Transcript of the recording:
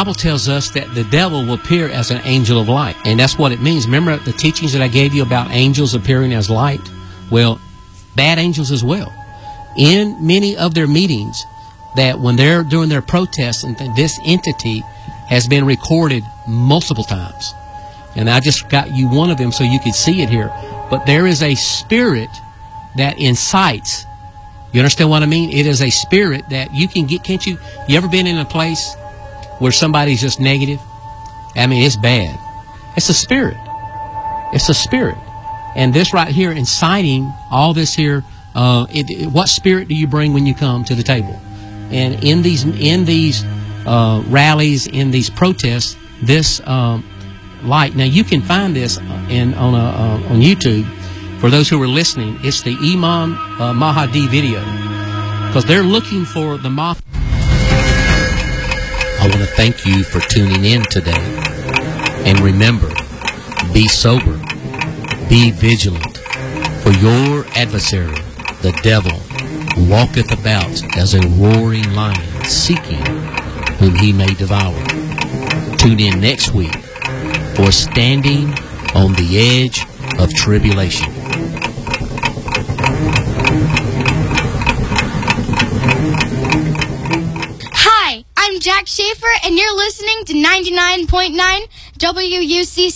Bible tells us that the devil will appear as an angel of light. And that's what it means. Remember the teachings that I gave you about angels appearing as light? Well, bad angels as well. In many of their meetings, that when they're doing their protests, and this entity has been recorded multiple times. And I just got you one of them so you could see it here. But there is a spirit that incites. You understand what I mean? It is a spirit that you can get. Can't you? You ever been in a place where somebody's just negative? I mean, it's bad. It's a spirit. It's a spirit. And this right here, inciting all this here, what spirit do you bring when you come to the table? And in these rallies, in these protests, this light. Now you can find this on YouTube. For those who are listening, it's the Imam Mahdi video, because they're looking for the Mahdi. I want to thank you for tuning in today. And remember, be sober, be vigilant, for your adversary, the devil, walketh about as a roaring lion, seeking whom he may devour. Tune in next week for Standing on the Edge of Tribulation. Hi, I'm Jack Schaefer, and you're listening to 99.9 WUCC.